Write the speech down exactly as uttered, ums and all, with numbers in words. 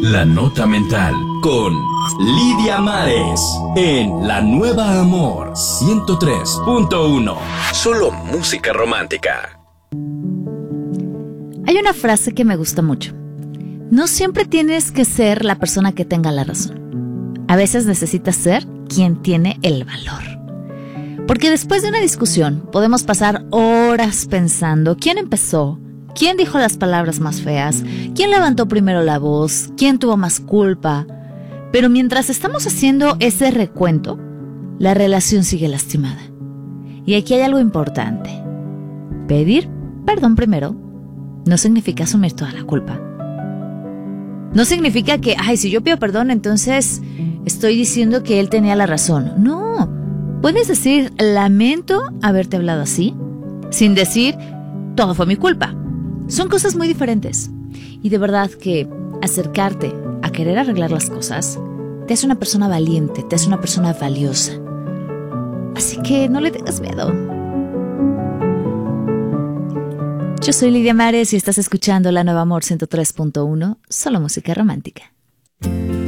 La Nota Mental con Lidia Mares en La Nueva Amor ciento tres punto uno. Solo música romántica. Hay una frase que me gusta mucho. No siempre tienes que ser la persona que tenga la razón. A veces necesitas ser quien tiene el valor. Porque después de una discusión podemos pasar horas pensando quién empezó, quién dijo las palabras más feas, quién levantó primero la voz, quién tuvo más culpa. Pero mientras estamos haciendo ese recuento, la relación sigue lastimada. Y aquí hay algo importante. Pedir perdón primero no significa asumir toda la culpa. No significa que, ay, si yo pido perdón, entonces estoy diciendo que él tenía la razón. No, puedes decir, lamento haberte hablado así, sin decir, todo fue mi culpa. Son cosas muy diferentes. Y de verdad que acercarte a querer arreglar las cosas te hace una persona valiente, te hace una persona valiosa. Así que no le tengas miedo. Yo soy Lidia Mares y estás escuchando La Nueva Amor ciento tres punto uno, solo música romántica.